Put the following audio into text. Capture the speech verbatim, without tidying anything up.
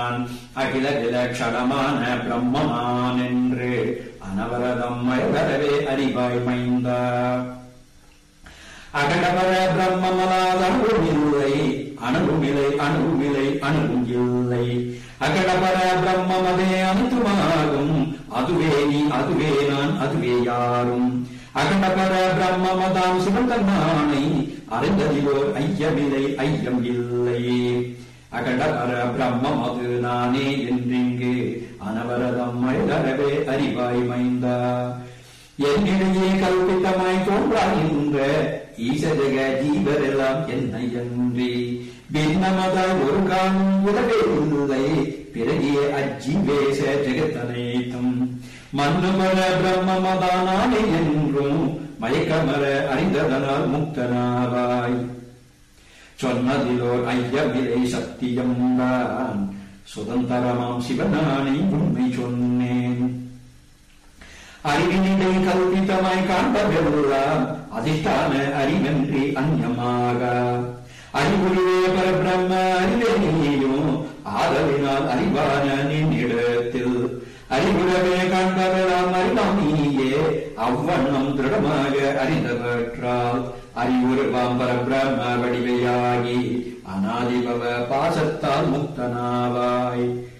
அகில விலட்சணமான பிரம்மமான் என்று அனவரதம் மயவரவே அறிவாய் மைந்தா. அகடவர பிரம்மமலாத அணுவில்லை அணுவிலை அணுவிலை அணுவும் இல்லை. அகடவர பிரம்மமதே அனைத்துமாகும் அதுவே நீ அதுவே நான் அதுவே யாரும். அகண்டபர பிரம்மமதாம் சிவந்தன்மானை அறிந்ததிலோர் ஐயமில்லை ஐயம் இல்லையே. அகண்டபர பிரம்மம் அது நானே என்றிங்கு அனவரதம் மழகரவே அறிவாய் மைந்தா. என்னிடையே கல்பித்தமாய் தோன்றாகின்ற ஈசஜக ஜீவரெல்லாம் என்னை அன்றி பின்னமதாய் ஒரு காலம் உலகே இல்லை. பிறகிய அஜீவேச ஜெகத்தனைத்தும் மன்னுமர பிரம்மமதானே என்றும் மயக்கமர அறிந்ததனால் முக்தனாவாய். சொன்னதிலோர் ஐயமிலை சத்தியம் தான் சுதந்திரமாம் சிவனானை உண்மை சொன்னேன். அறிவினிடை கல்பித்தமாய் காண்பவெல்லாம் அதிஷ்டான அறிவென்றி அந்யமாக அறிவுரிவே பரபிரம்ம அறிவேயும் ஆதலினால் அறிவான நின்னிடத்தில் அறிவுறவே காண்பவெல்லாம் அறிவாமியே அவ்வண்ணம் திருடமாக அறிந்தவற்றால் அறிவுருவாம் பரபிரம்ம வடிவையாகி அநாதிபவ பாசத்தால் முக்தனாவாய்.